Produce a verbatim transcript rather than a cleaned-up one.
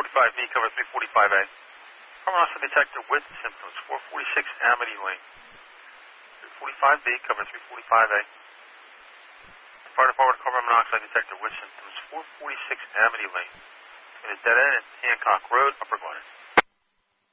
forty-five B, cover three forty-five A. Carbon monoxide detector with symptoms, four forty-six Amity Lane. three forty-five B, cover three forty-five A. Fire department carbon monoxide detector with symptoms, four forty-six Amity Lane. In a dead end at Hancock Road, Upper Glen.